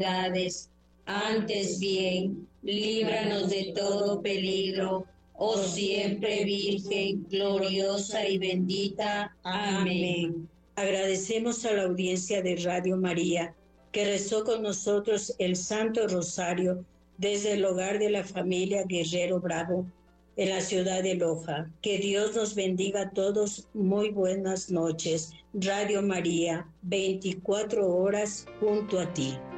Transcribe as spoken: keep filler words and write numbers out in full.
Antes bien, líbranos de todo peligro, oh siempre Virgen, gloriosa y bendita. Amén. Agradecemos a la audiencia de Radio María, que rezó con nosotros el Santo Rosario desde el hogar de la familia Guerrero Bravo, en la ciudad de Loja. Que Dios nos bendiga a todos. Muy buenas noches. Radio María, veinticuatro horas junto a ti.